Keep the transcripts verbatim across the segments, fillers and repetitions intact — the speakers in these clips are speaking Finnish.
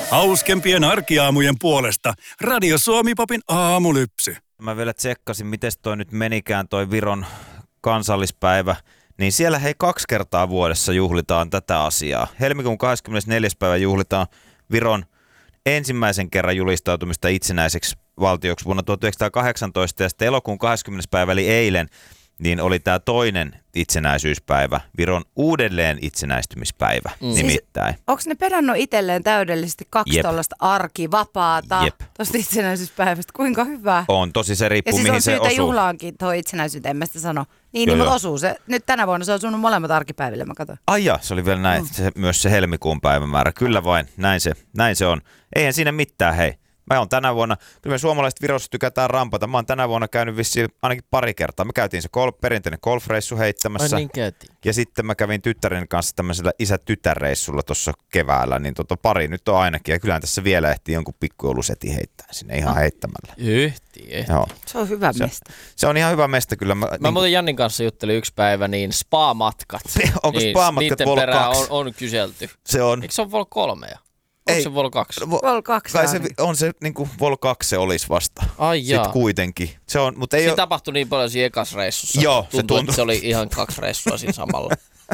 Hauskempien arkiaamujen puolesta Radio Suomi-popin aamulypsy. Mä vielä tsekkasin, miten toi nyt menikään toi Viron kansallispäivä. Niin siellä hei kaksi kertaa vuodessa juhlitaan tätä asiaa. Helmikuun kahdeskymmenesneljäs päivä juhlitaan Viron ensimmäisen kerran julistautumista itsenäiseksi valtioksi vuonna tuhatyhdeksänsataakahdeksantoista ja sitten elokuun kahdeskymmenes päivä eli eilen niin oli tämä toinen itsenäisyyspäivä, Viron uudelleen itsenäistymispäivä mm. nimittäin. Siis, onko ne perannut itselleen täydellisesti kaksi tuollaista arkivapaata tuosta itsenäisyyspäivästä? Kuinka hyvä? On, tosi se riippuu ja siis mihin se osuu. Ja siis on syytä juhlaankin tuo itsenäisyyteen, en mä sitä sano. Niin, niin mutta osuu se. Nyt tänä vuonna se on osunut molemmat arkipäiville, mä katsoin. Ai ja, se oli vielä näin, mm. se, myös se helmikuun päivämäärä. Kyllä vain, näin se, näin se on. Eihän siinä mitään, hei. Mä oon tänä vuonna, kyllä me suomalaiset Virossa tykätään rampata. Mä oon tänä vuonna käynyt vissiin ainakin pari kertaa. Me käytiin se golf, perinteinen golfreissu heittämässä. Ai niin käytiin. Ja sitten mä kävin tyttären kanssa tämmöisellä isä-tytärreissulla tuossa keväällä. Niin tota pari nyt on ainakin. Ja kyllähän tässä vielä ehtii jonkun pikkujoulusetin heittää sinne ihan heittämällä. Yhti, ehti. Joo. Se on hyvä se, mesta. Se on ihan hyvä mesta kyllä. Mä, mä niin, muuten Jannin kanssa juttelin yksi päivä, niin spa-matkat. Onko niin, spa-matkat Vol kaksi? On, on kyselty. Se on. Eikö se ole Vol kolme? Onko se Vol kaksi? Vol kaksi. Kai se on se niinku Vol kaksi se olisi vasta. Ai jaa. Sitten kuitenkin. Se on, mutta ei siinä ole... tapahtui niin paljon siinä ekas reissussa. Joo, tuntui, se tuntui. että se oli ihan kaksi reissua siinä samalla.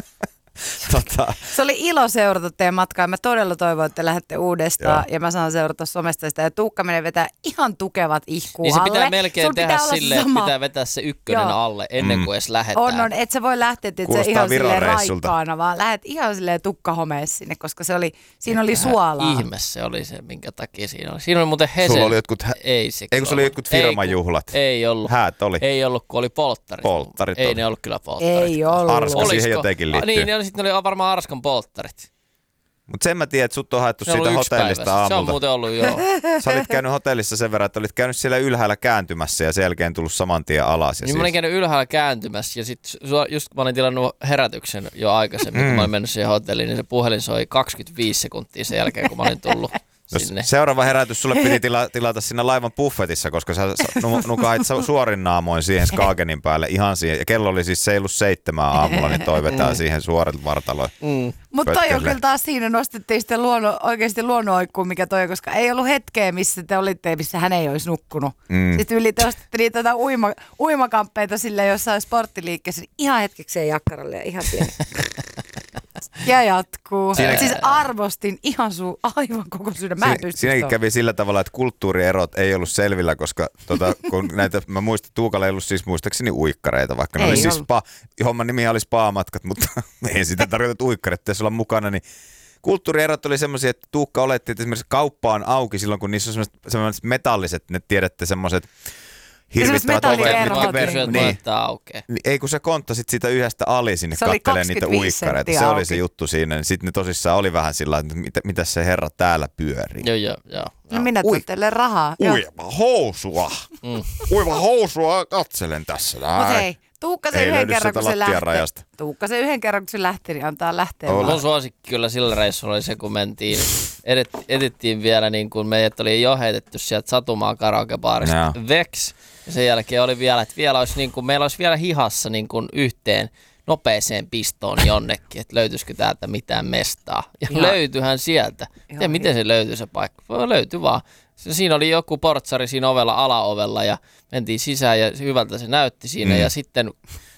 Tota. Se oli ilo seurata teidän matkaa. Mä todella toivon, että lähdette uudestaan. Joo. Ja mä saan seurata somesta sitä. Ja Tuukka menee vetää ihan tukevat ihkuu niin se alle. pitää melkein Sun tehdä pitää silleen, että sama. pitää vetää se ykkönen Joo. alle ennen kuin edes lähdetään. On, on. Et sä voi lähteä että se ihan silleen raikkaana, vaan lähdet ihan silleen tukkahomeessa sinne, koska se oli, siinä oli suolaa. Ihme se oli se, minkä takia siinä oli. Siinä oli muuten Hesen. Sulla oli jotkut, hä- ei se eikö se oli jotkut firmajuhlat? Ei, ei ollut. Häät oli? Ei ollut, kun oli polttarit. Polttarit ei oli. ne ollut kyllä polttarit. Ei ollut. Arska siihen jotenkin liittyy. Niin, ne oli, ne oli varmaan Arskan polttarit. Mutta sen mä tiedän, että sut on haettu se siitä hotellista päivästä. aamulta. Se on muuten ollut, joo. Sä olit käynyt hotellissa sen verran, että olit käynyt siellä ylhäällä kääntymässä ja sen jälkeen tullut saman tien alas. Ja niin siis... mä olin käynyt ylhäällä kääntymässä ja sitten just kun mä olin tilannut herätyksen jo aikaisemmin, mm. kun mä olin mennyt siihen hotelliin, niin se puhelin soi kaksikymmentäviisi sekuntia sen jälkeen, kun mä olin tullut sinne. Seuraava herätys sulle piti tila, tilata siinä laivan buffetissa, koska sä nukahit suorin naamoin siihen Skagenin päälle ihan siihen. Ja kello oli siis seilu seitsemän aamulla, niin toi vetää siihen suoret vartaloin. Mm. Mutta toi on kyllä taas siinä nostettiin sitten luonno, oikeasti luonnonoikkuun, mikä toi, koska ei ollut hetkeä, missä te olitte, missä hän ei olisi nukkunut. Mm. Sitten yli te ostitte niitä tota uima, uimakamppeita silleen jossain sporttiliikkeessä, niin ihan hetkekseen jakkaralle ja ihan pieni. Ja jatkuu. Siinä... Siis arvostin ihan suu, aivan koko sydän. Mä en pysty Siinäkin kävi sillä tavalla, että kulttuurierot ei ollut selvillä, koska tota, kun näitä, mä muistan, Tuukalla ei ollut siis muistaakseni uikkareita, vaikka ne oli siis spa, homman nimi oli spa-matkat, mutta ei sitä tarkoita uikkareita, jos olla mukana, niin kulttuurierot oli semmoisia, että Tuukka oletti, että esimerkiksi kauppa on auki silloin, kun niissä on semmoiset, semmoiset metalliset, ne tiedätte semmoiset hirvittävät ovet. Niin. Ei kun sä konttasit sitä yhdestä ali sinne kattelee niitä uikkareita. Se oli se juttu siinä. Sitten ne tosissaan oli vähän sillä että mitä, mitä se herra täällä pyörii. Joo, joo, joo. No minä tuottelen rahaa. Uima housua. Mm. Uima housua katselen tässä. Mutta hei, Tuukka se yhden kerran, kun se lähti. Tuukka se yhden kerran, kun se lähti, niin antaa lähteä. Mun suosikki kyllä sillä reissulla oli se, kun mentiin, edet, edettiin vielä niin kuin meidät oli jo heitetty sieltä Satumaan karaokebaarista no. Vex. Ja sen jälkeen oli vielä, että vielä olisi niin kuin, meillä olisi vielä hihassa niin kuin yhteen nopeeseen pistoon jonnekin, että löytyisikö täältä mitään mestaa. Ja ihan, löytyihän sieltä. Ja miten se löytyi se paikka? Löytyi vaan. Siinä oli joku portsari siinä ovella, alaovella ja mentiin sisään ja hyvältä se näytti siinä. Mm. Ja sitten,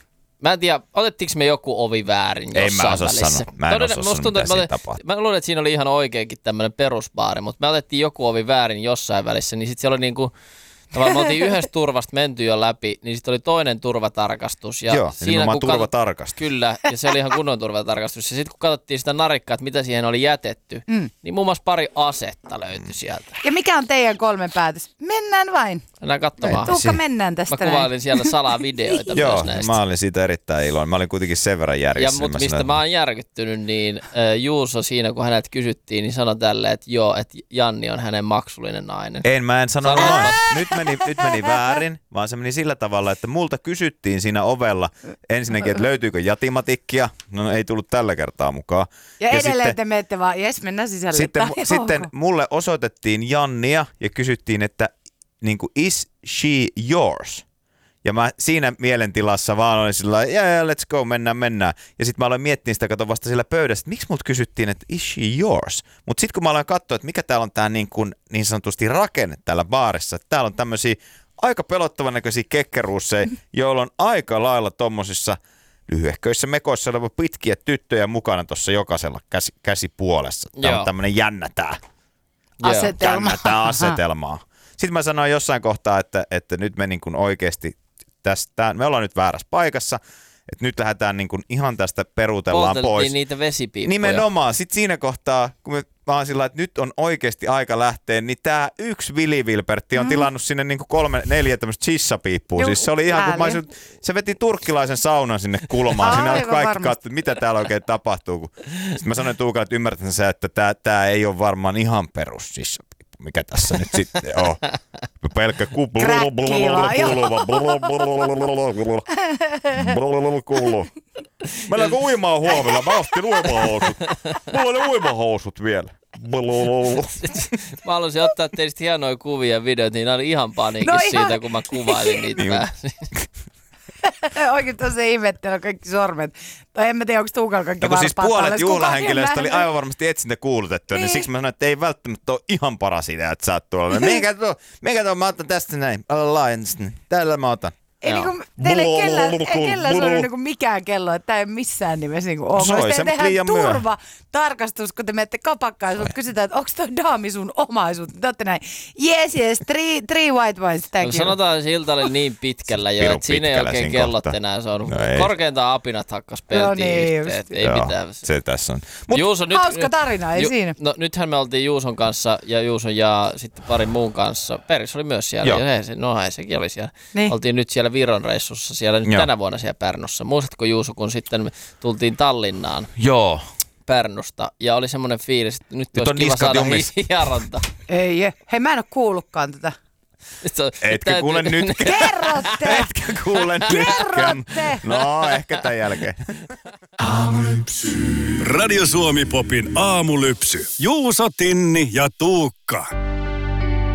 mä en tiedä, otettiinko me joku ovi väärin jossain välissä? Ei mä osaa sanoa. Mä en osaa sanoa, mitä siinä tapahtui. Mä luulen, että siinä oli ihan oikeinkin tämmöinen perusbaari, mutta me otettiin joku ovi väärin jossain välissä, niin sitten siellä oli niinku... Tavallaan me oltiin yhdestä turvasta menty jo läpi, niin sitten oli toinen turvatarkastus. Ja joo, siinä kun turvatarkastus. Kat... Kyllä, ja se oli ihan kunnon turvatarkastus. Ja sitten kun katsottiin sitä narikkaa, että mitä siihen oli jätetty, mm. niin muun muassa pari asetta löytyi sieltä. Ja mikä on teidän kolmen päätös? Mennään vain. Mennään katsomaan. Tuukka, mennään tästä. Mä kuvailin siellä salavideoita myös joo, näistä. Mä olin siitä erittäin iloinen. Mä olin kuitenkin sen verran järjessä. Ja mutta mistä mä oon järkyttynyt, niin äh, Juuso siinä, kun hänet kysyttiin, niin sanoi tälleen, että joo, että Janni on hänen maksullinen nainen. En, mä en sano noin. Nyt meni, nyt meni väärin, vaan se meni sillä tavalla, että multa kysyttiin siinä ovella ensinnäkin, että löytyykö jatimatikkia. No ei tullut tällä kertaa mukaan. Ja, ja edelleen sitten, te menette vaan, jes, mennään sisälle. Sitten, sitten mulle osoitettiin Jannia ja kysyttiin, että niin kuin, is she yours? Ja mä siinä mielentilassa vaan olin sillä lailla, yeah, let's go, mennään, mennään. Ja sitten mä aloin miettiä sitä, kato vasta sillä pöydässä, että miksi multa kysyttiin, että is she yours? Mutta sitten kun mä aloin katsoa, että mikä täällä on tää niin, kuin, niin sanotusti rakenne täällä baarissa, että täällä on tämmöisiä aika pelottavan näköisiä kekkeruusseja, joilla on aika lailla tommosissa lyhyehköissä mekoissa oleva pitkiä tyttöjä mukana tuossa jokaisella käsi, käsipuolessa. Tää Joo. on tämmönen jännä tää. Asetelma. Jännä tää asetelmaa. Sitten mä sanoin jossain kohtaa, että, että nyt me niin kuin oikeasti tästä, me ollaan nyt väärässä paikassa, että nyt lähdetään niin kuin ihan tästä peruutellaan Polteltiin pois. niitä vesipiippuja. Nimenomaan. Sitten siinä kohtaa, kun me vaan sillä, että nyt on oikeasti aika lähteä, niin tää yksi Vili Vilpertti on mm. tilannut sinne niin kuin kolme, neljä tämmöistä chissapiippua. Siis se oli ihan kuin mä olisin, se veti turkkilaisen saunan sinne kulmaan. Sinne oli kaikki katsoi, että mitä täällä oikein tapahtuu. Sitten mä sanoin Tuukalle, että ymmärtätkö sä, että tää, tää ei ole varmaan ihan perus chissapiippu. Mikä tässä nyt sitten on? Pelkkä kuulu. Mä lähdin uimaan huomenna. Mä ostin uimahousut. Mulla oli uimahousut vielä. Mä haluaisin ottaa teistä hienoja kuvia ja videoita, niin ne oli ihan paniikissa no siitä, ihan. Kun mä kuvailin niitä pääsin. Oikein tosi ihmettely kaikki sormet. Tai en mä tiedä, onko Tuukalla kaikki no, kun siis puolet juhlahenkilöistä oli nähnyt? aivan varmasti etsintä kuulutettua, niin. niin siksi mä sanoin, että ei välttämättä ole ihan paras idea, että sä oot tuolla. Mikä tuo, mikä tuo, mä otan tästä näin. Täällä mä otan. Ei niinku, teille kellään, ei kellään se ole niinku mikään kello, että tämä ei missään nimessä niinku ole. Soi, se tehdään turva tarkastus, kun te menette kapakkaan ja kysytään, että onko toi daami sun omaisuus. Te olette näin, yes, yes, three, three white wines, thank you. Sanotaan, että ilta oli niin pitkällä jo, että siinä ei oikein kellot kohta. Enää saanut. No korkeintaan apinat hakkas peltiin no niin, yhteen, ei joo, mitään. Se tässä on. Mut Juuso, nyt, hauska tarina, ei ju, siinä. No nythän me oltiin Juuson kanssa ja Juuson ja sitten parin muun kanssa. Peris oli myös siellä, joo. ja he, no he, sekin oli siellä. Niin. Oltiin nyt siellä Viron reissussa. Siellä nyt Joo. tänä vuonna siellä Pärnussa. Muistatko Juuso, kun sitten tultiin Tallinnaan Joo. Pärnusta ja oli semmoinen fiilis, että nyt, nyt olisi kiva saada hieronta. Ei, ei. Hei, mä en ole kuullutkaan tätä. Etkä kuule nyt. Kerrotte! Etkä kuule nytkään. No, ehkä tämän jälkeen. Aamulypsy. Radio Suomi Popin aamulypsy. Juuso, Tinni ja Tuukka.